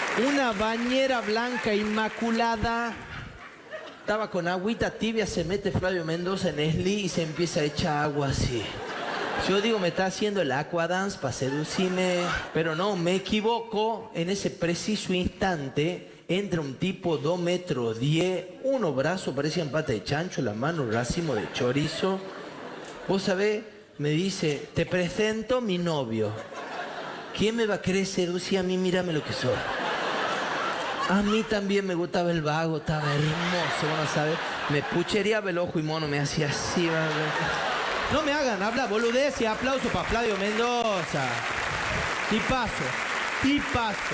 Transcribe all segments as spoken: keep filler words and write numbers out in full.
Una bañera blanca inmaculada. Estaba con agüita tibia, se mete Flavio Mendoza en Esli y se empieza a echar agua así. Yo digo, me está haciendo el aquadance para seducirme. Pero no, me equivoco. En ese preciso instante entra un tipo dos metros diez, unos brazos parecían pata de chancho, las manos racimo de chorizo. Vos sabés, me dice, te presento mi novio. ¿Quién me va a querer seducir a mí? Mírame lo que soy. A mí también me gustaba el vago, estaba hermoso, ¿no sabes? Me puchereaba el ojo y mono, me hacía así. ¿Verdad? No me hagan hablar boludez y aplauso para Flavio Mendoza. Tipazo, tipazo.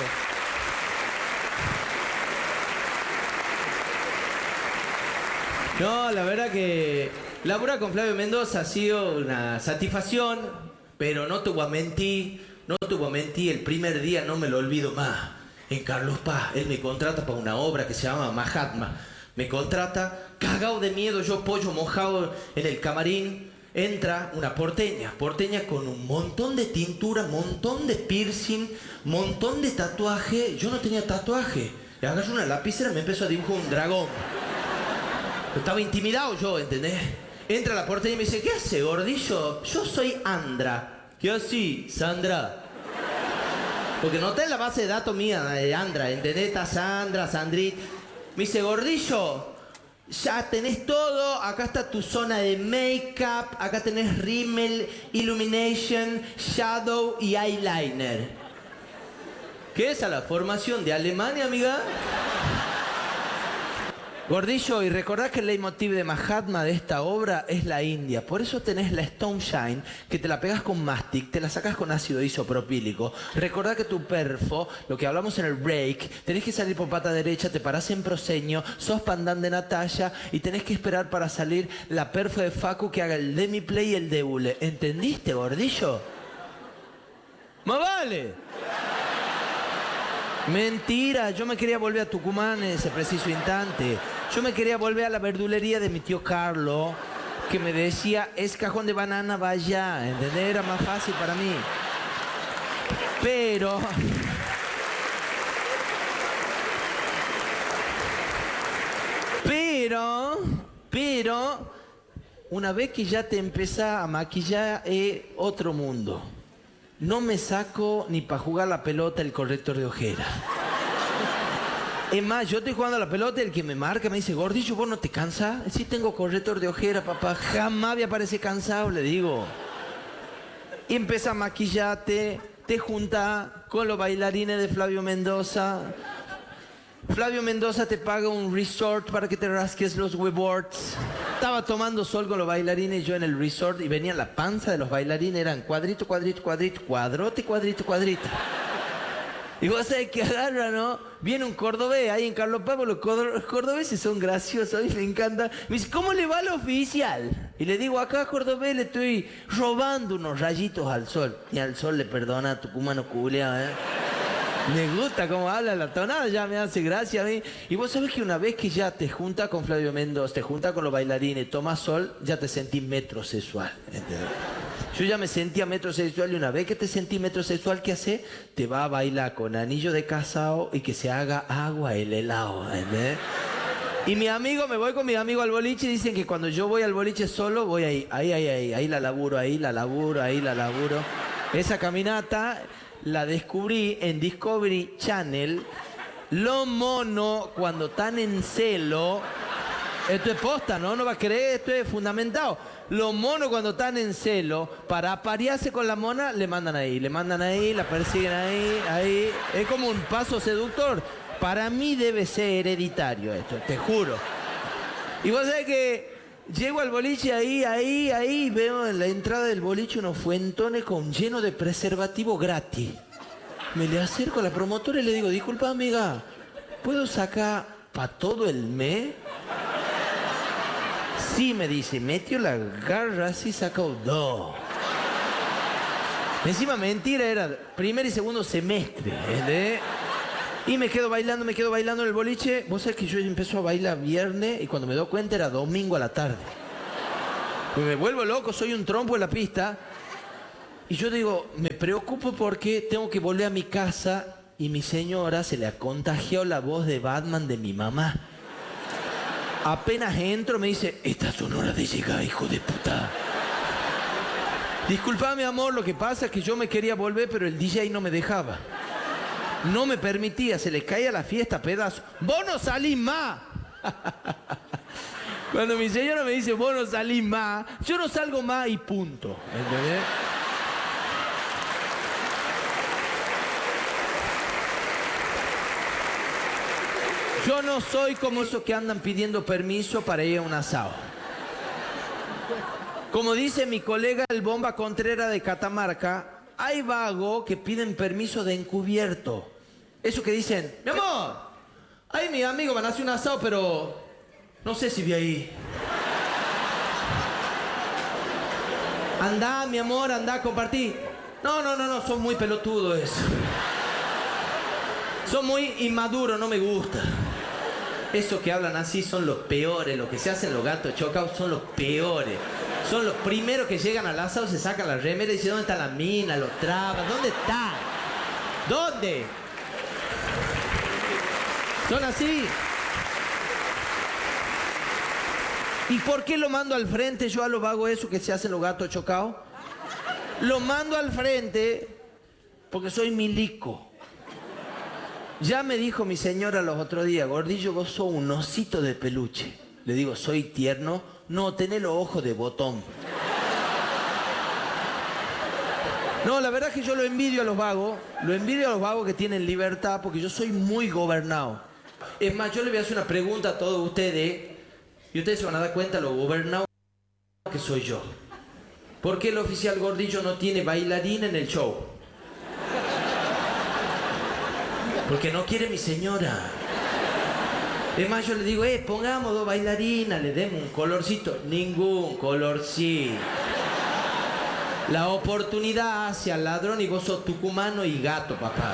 No, la verdad que laburar con Flavio Mendoza ha sido una satisfacción, pero no te voy a mentir, no te voy a mentir, el primer día no me lo olvido más. En Carlos Paz, él me contrata para una obra que se llama Mahatma. Me contrata, cagado de miedo, yo pollo mojado en el camarín. Entra una porteña, porteña con un montón de tintura, montón de piercing, montón de tatuaje. Yo no tenía tatuaje. Le agarro una lapicera y me empezó a dibujar un dragón. Estaba intimidado yo, ¿entendés? Entra la porteña y me dice, ¿qué hace, gordillo? Yo soy Andra. ¿Qué así, Sandra? Porque no está en la base de datos mía de Andra, ¿entendés? Está Sandra, Sandrit. Me dice, gordillo, ya tenés todo. Acá está tu zona de make-up. Acá tenés rímel, illumination, shadow y eyeliner. ¿Qué es a la formación de Alemania, amiga? Gordillo, y recordad que el leitmotiv de Mahatma de esta obra es la India. Por eso tenés la Stone Shine, que te la pegás con mastic, te la sacás con ácido isopropílico. Recordad que tu perfo, lo que hablamos en el break, tenés que salir por pata derecha, te parás en proscenio, sos pandán de Natalia y tenés que esperar para salir la perfo de Facu que haga el demi-play y el deule. ¿Entendiste, gordillo? ¡Más vale! Mentira, yo me quería volver a Tucumán en ese preciso instante. Yo me quería volver a la verdulería de mi tío Carlos, que me decía, es cajón de banana, vaya, ¿entendés? Era más fácil para mí. Pero... Pero... Pero... Una vez que ya te empezás a maquillar, es otro mundo. No me saco ni para jugar la pelota el corrector de ojera. Es más, yo estoy jugando a la pelota y el que me marca me dice, gordillo, ¿vos no te cansas? Sí tengo corrector de ojera, papá. Jamás me aparece cansado, le digo. Y empieza a maquillarte, te junta con los bailarines de Flavio Mendoza. Flavio Mendoza te paga un resort para que te rasques los huevorts. Estaba tomando sol con los bailarines yo en el resort y venía la panza de los bailarines, eran cuadrito, cuadrito, cuadrito, cuadrote, cuadrito, cuadrito. Y vos sabés que agarra, ¿no? Viene un cordobés ahí en Carlos Paz, los cordobeses son graciosos, a mí me encanta. Me dice, ¿cómo le va al oficial? Y le digo, acá cordobés le estoy robando unos rayitos al sol. Y al sol le perdona a tucumano culeado, ¿eh? Me gusta cómo habla la tonada, ya me hace gracia a mí. Y vos sabés que una vez que ya te junta con Flavio Mendoza, te junta con los bailarines, tomas sol, ya te sentís metrosexual. ¿Entendés? Yo ya me sentía metrosexual y una vez que te sentí metrosexual, ¿qué hace? Te va a bailar con anillo de casado y que se haga agua el helado. ¿Entendés? Y mi amigo, me voy con mi amigo al boliche y dicen que cuando yo voy al boliche solo, voy ahí, ahí, ahí, ahí, ahí la laburo, ahí la laburo, ahí la laburo. Esa caminata... La descubrí en Discovery Channel. Los monos, cuando están en celo... Esto es posta, ¿no? No va a creer, esto es fundamentado. Los monos cuando están en celo, para aparearse con la mona, le mandan ahí. Le mandan ahí, la persiguen ahí, ahí. Es como un paso seductor. Para mí debe ser hereditario esto, te juro. Y vos sabés que... Llego al boliche ahí, ahí, ahí, veo en la entrada del boliche unos fuentones con lleno de preservativo gratis. Me le acerco a la promotora y le digo, disculpa amiga, ¿puedo sacar para todo el mes? Sí, me dice, metió la garra así, sacó dos. Encima mentira, era primer y segundo semestre, ¿entendés? Y me quedo bailando, me quedo bailando en el boliche. Vos sabés que yo empiezo a bailar viernes y cuando me doy cuenta era domingo a la tarde. Pues me vuelvo loco, soy un trompo en la pista. Y yo digo, me preocupo porque tengo que volver a mi casa y mi señora se le ha contagiado la voz de Batman de mi mamá. Apenas entro me dice, estas son horas de llegar, hijo de puta. Disculpa, mi amor, lo que pasa es que yo me quería volver, pero el D J no me dejaba. No me permitía, se le caía la fiesta a pedazos. ¡Vos no salís más! Cuando mi señora me dice, vos no salís más, yo no salgo más y punto. ¿Entendés? Yo no soy como esos que andan pidiendo permiso para ir a un asado. Como dice mi colega el Bomba Contreras de Catamarca, hay vagos que piden permiso de encubierto. Eso que dicen, mi amor, ay, mi amigo van a hacer un asado, pero no sé si vi ahí. Andá, mi amor, andá, compartí. No, no, no, no, son muy pelotudos eso. Son muy inmaduros, no me gusta. Esos que hablan así son los peores. Los que se hacen los gatos chocados son los peores. Son los primeros que llegan al asado, se sacan la remera y dicen, ¿dónde está la mina? Los trabas, ¿dónde está? ¿Dónde? Son así. ¿Y por qué lo mando al frente yo a los vagos esos que se hacen los gatos chocados? Lo mando al frente porque soy milico. Ya me dijo mi señora los otros días, Gordillo, vos sos un osito de peluche. Le digo, soy tierno. No, tenés los ojos de botón. No, la verdad es que yo lo envidio a los vagos. Lo envidio a los vagos que tienen libertad porque yo soy muy gobernado. Es más, yo le voy a hacer una pregunta a todos ustedes y ustedes se van a dar cuenta lo gobernado que soy yo. ¿Por qué el oficial Gordillo no tiene bailarina en el show? Porque no quiere mi señora. Es más, yo le digo, eh, pongamos dos bailarinas, le demos un colorcito. Ningún colorcito. La oportunidad hace al ladrón y vos sos tucumano y gato, papá.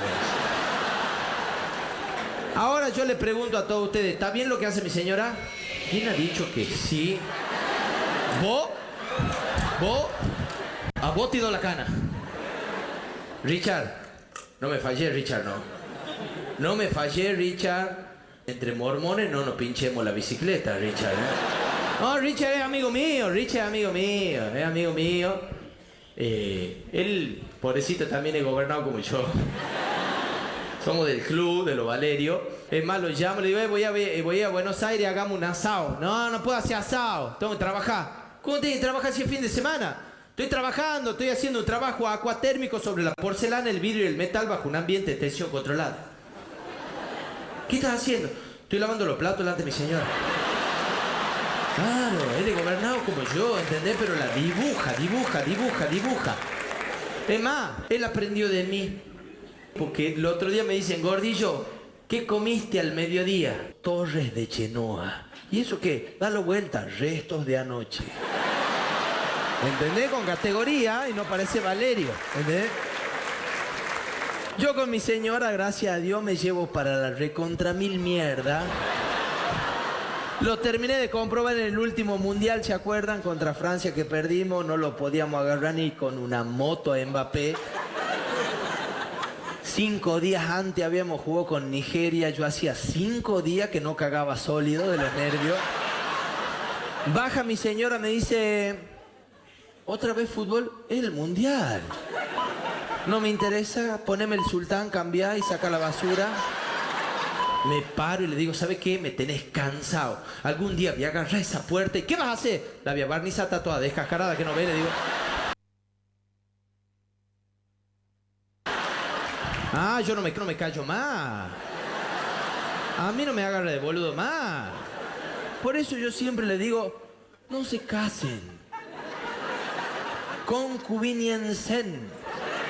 Ahora yo le pregunto a todos ustedes, ¿está bien lo que hace mi señora? ¿Quién ha dicho que sí? ¿Vos? ¿Vos? A vos te doy la cana. Richard. No me fallé, Richard, no. No me fallé, Richard. Entre mormones no nos pinchemos la bicicleta, Richard, ¿eh? No, Richard es amigo mío, Richard es amigo mío, es amigo mío. Eh, él, pobrecito, también es gobernado como yo. Somos del club, de los Valerio. Es más, lo llamo, le digo, eh, voy, a, voy a Buenos Aires, hagamos un asado. No, no puedo hacer asado, tengo que trabajar. ¿Cómo tenés que trabajar si es fin de semana? Estoy trabajando, estoy haciendo un trabajo acuatérmico sobre la porcelana, el vidrio y el metal bajo un ambiente de tensión controlada. ¿Qué estás haciendo? Estoy lavando los platos delante de mi señora. Claro, él es gobernado como yo, ¿entendés? Pero la dibuja, dibuja, dibuja, dibuja. Es más, él aprendió de mí. Porque el otro día me dicen, Gordillo, ¿qué comiste al mediodía? Torres de Chenoa. ¿Y eso qué? Dalo vuelta, restos de anoche. ¿Entendés? Con categoría y no parece Valerio. ¿Entendés? Yo con mi señora, gracias a Dios, me llevo para la recontra mil mierda. Lo terminé de comprobar en el último mundial, ¿se acuerdan? Contra Francia que perdimos, no lo podíamos agarrar ni con una moto a Mbappé. Cinco días antes habíamos jugado con Nigeria, yo hacía cinco días que no cagaba sólido de los nervios. Baja mi señora, me dice, ¿otra vez fútbol? Es el mundial. No me interesa, poneme el sultán, cambiá y saca la basura. Me paro y le digo, ¿sabe qué? Me tenés cansado. Algún día voy a agarrar esa puerta y ¿qué vas a hacer? La voy a barnizar, está toda descascarada, que no ve, le digo. Ah, yo no me, no me callo más. A mí no me agarra de boludo más. Por eso yo siempre le digo, no se casen. Concubiniensen.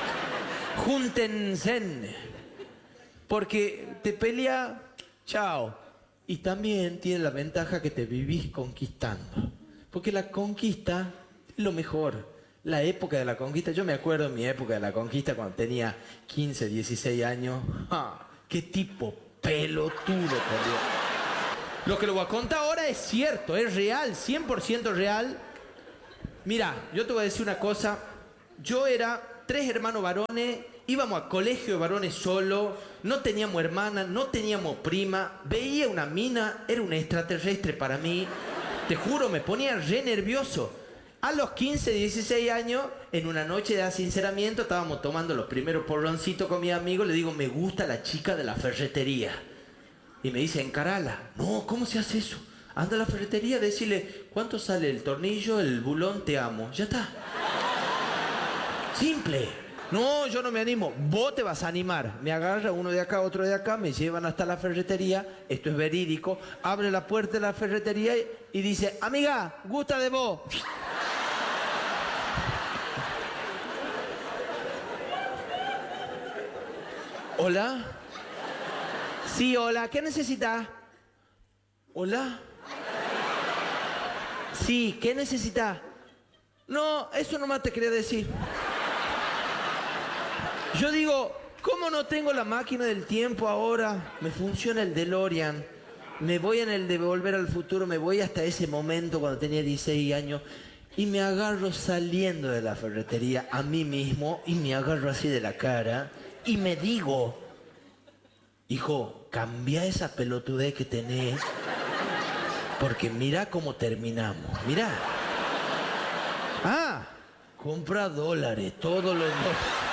Júntense. Porque te pelea, chao. Y también tiene la ventaja que te vivís conquistando. Porque la conquista es lo mejor. La época de la conquista, yo me acuerdo de mi época de la conquista cuando tenía quince, dieciséis años. ¡Ah! ¡Qué tipo pelotudo, por Dios! Lo que le voy a contar ahora es cierto, es real, cien por ciento real. Mira, yo te voy a decir una cosa. Yo era tres hermanos varones íbamos a colegio de varones solo, no teníamos hermana, no teníamos prima, veía una mina, era un extraterrestre para mí. Te juro, me ponía re nervioso. A los quince, dieciséis años, en una noche de sinceramiento, estábamos tomando los primeros porroncitos con mi amigo, le digo, me gusta la chica de la ferretería. Y me dice, encarala. No, ¿cómo se hace eso? Anda a la ferretería, decirle, ¿cuánto sale el tornillo, el bulón, te amo? Ya está. Simple. No, yo no me animo. Vos te vas a animar. Me agarra uno de acá, otro de acá, me llevan hasta la ferretería. Esto es verídico. Abre la puerta de la ferretería y, y dice, amiga, gusta de vos. ¿Hola? Sí, hola. ¿Qué necesitas? ¿Hola? Sí, ¿qué necesitas? No, eso nomás te quería decir. Yo digo, ¿cómo no tengo la máquina del tiempo ahora? Me funciona el DeLorean. Me voy en el de Volver al Futuro, me voy hasta ese momento cuando tenía dieciséis años y me agarro saliendo de la ferretería a mí mismo y me agarro así de la cara y me digo, hijo, cambia esa pelotudez que tenés porque mira cómo terminamos, mira. Ah, compra dólares, todos los dólares.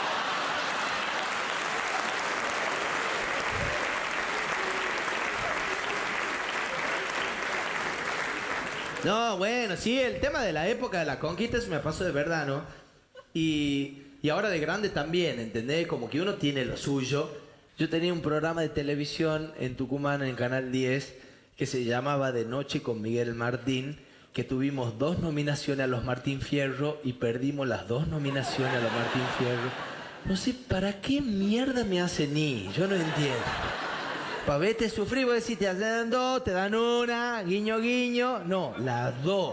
No, bueno, sí, el tema de la época de la conquista eso me pasó de verdad, ¿no? Y, y ahora de grande también, ¿entendés? Como que uno tiene lo suyo. Yo tenía un programa de televisión en Tucumán, en Canal diez, que se llamaba De Noche con Miguel Martín, que tuvimos dos nominaciones a los Martín Fierro y perdimos las dos nominaciones a los Martín Fierro. No sé, ¿para qué mierda me hacen ni? Yo no entiendo. Para verte sufrir, vos decís, te dan dos, te dan una, guiño, guiño. No, las dos.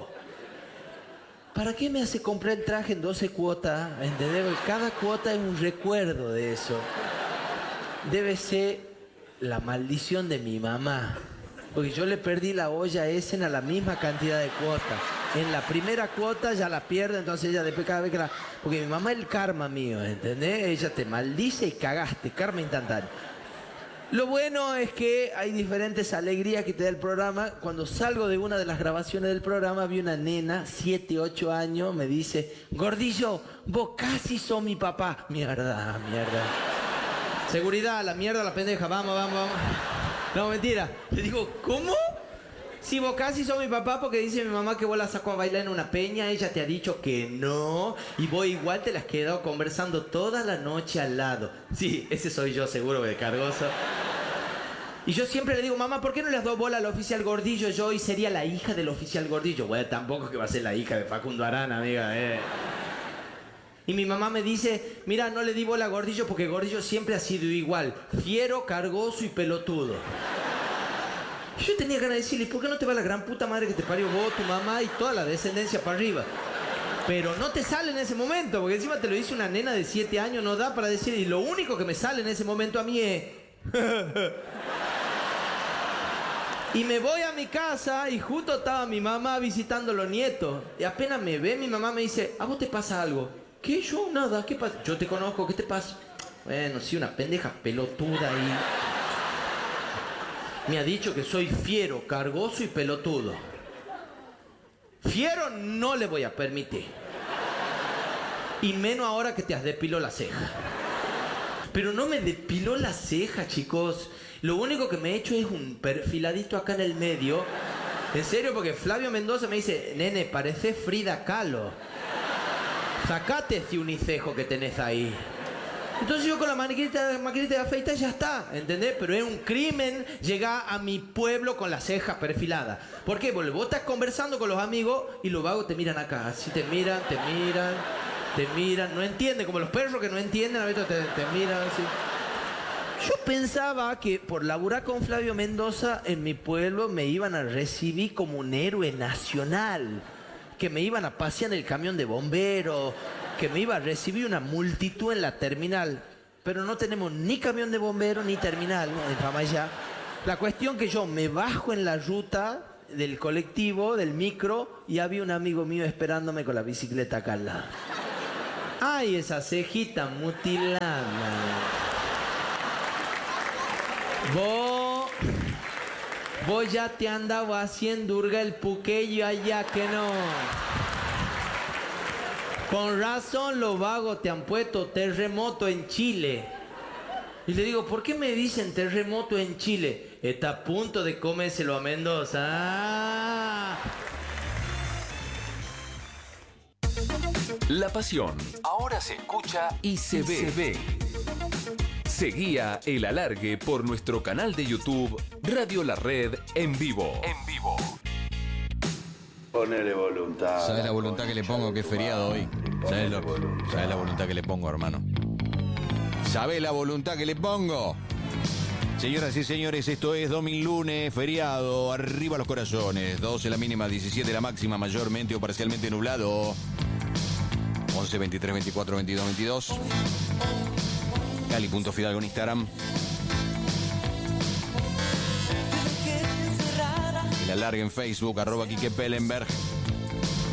¿Para qué me hace comprar el traje en doce cuotas? ¿Entendés? Porque cada cuota es un recuerdo de eso. Debe ser la maldición de mi mamá. Porque yo le perdí la olla a Essen a la misma cantidad de cuotas. En la primera cuota ya la pierde, entonces ella después cada vez que la... Porque mi mamá es el karma mío, ¿entendés? Ella te maldice y cagaste, karma instantáneo. Lo bueno es que hay diferentes alegrías que te da el programa. Cuando salgo de una de las grabaciones del programa, vi una nena, siete, ocho años, me dice, Gordillo, vos casi sos mi papá. Mierda, mierda. Seguridad, la mierda, la pendeja, vamos, vamos, vamos. No, mentira. Le digo, ¿cómo? Si vos casi sos mi papá porque dice mi mamá que vos la sacó a bailar en una peña, ella te ha dicho que no, y vos igual te la has quedado conversando toda la noche al lado. Sí, ese soy yo seguro de cargoso. Y yo siempre le digo, mamá, ¿por qué no le has dado bola al oficial Gordillo? Yo hoy sería la hija del oficial Gordillo. Bueno, tampoco es que va a ser la hija de Facundo Arana, amiga, eh. Y mi mamá me dice, mira, no le di bola a Gordillo porque Gordillo siempre ha sido igual, fiero, cargoso y pelotudo. Yo tenía ganas de decirle, ¿por qué no te va la gran puta madre que te parió vos, tu mamá y toda la descendencia para arriba? Pero no te sale en ese momento, porque encima te lo dice una nena de siete años, no da para decir, y lo único que me sale en ese momento a mí es... Y me voy a mi casa y justo estaba mi mamá visitando a los nietos. Y apenas me ve, mi mamá me dice, ¿a vos te pasa algo? ¿Qué? Yo, nada, ¿qué pasa? Yo te conozco, ¿qué te pasa? Bueno, sí, una pendeja pelotuda ahí. Me ha dicho que soy fiero, cargoso y pelotudo. Fiero no le voy a permitir. Y menos ahora que te has depilado la ceja. Pero no me depiló la ceja, chicos. Lo único que me he hecho es un perfiladito acá en el medio. En serio, porque Flavio Mendoza me dice, nene, pareces Frida Kahlo. Sacate ese unicejo que tenés ahí. Entonces yo con la maquinita, maquinita de afeitar ya está, ¿entendés? Pero es un crimen llegar a mi pueblo con las cejas perfiladas. ¿Por qué? Porque vos estás conversando con los amigos y los vagos te miran acá. Así te miran, te miran, te miran. No entienden, como los perros que no entienden, a veces te, te miran así. Yo pensaba que por laburar con Flavio Mendoza en mi pueblo me iban a recibir como un héroe nacional. Que me iban a pasear en el camión de bomberos. Que me iba a recibir una multitud en la terminal. Pero no tenemos ni camión de bomberos ni terminal, ¿no? En Famayá. La cuestión que yo me bajo en la ruta del colectivo, del micro, y había un amigo mío esperándome con la bicicleta acá al lado. Ay, esa cejita mutilada. Vos, vos ya te andaba haciendo hurga el puqueyo allá que no. Con razón los vagos te han puesto terremoto en Chile. Y le digo, ¿por qué me dicen terremoto en Chile? Está a punto de comérselo a Mendoza. ¡Ah! La Pasión ahora se escucha y se ve. Se ve. Seguía El Alargue por nuestro canal de YouTube Radio La Red en vivo. En vivo. Ponele voluntad. ¿Sabes la voluntad que le pongo que es feriado hoy? ¿Sabes, lo, ¿Sabes la voluntad que le pongo, hermano? ¿Sabes la voluntad que le pongo? Señoras y señores, esto es domingo lunes, feriado, arriba los corazones. doce la mínima, diecisiete la máxima, mayormente o parcialmente nublado. once, veintitrés, veinticuatro, veintidós, veintidós. Cali.fidalgo en Instagram. El Alargue en Facebook, arroba Quique Pellenberg.